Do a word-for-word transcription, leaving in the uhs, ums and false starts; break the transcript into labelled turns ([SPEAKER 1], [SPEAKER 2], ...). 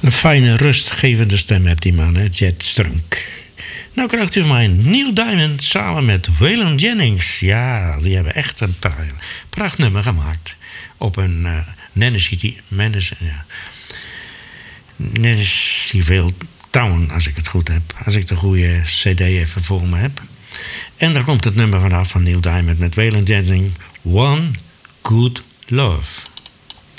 [SPEAKER 1] Een fijne, rustgevende stem heeft die man, hè? Jet Strunk. Nou krijgt u van mij Neil Diamond samen met Waylon Jennings. Ja, die hebben echt een prachtnummer gemaakt. Op een uh, Nancy, ja. Nancyville Town, als ik het goed heb. Als ik de goede cd even voor me heb. En daar komt het nummer vanaf van Neil Diamond met Waylon Jennings. One Good Love.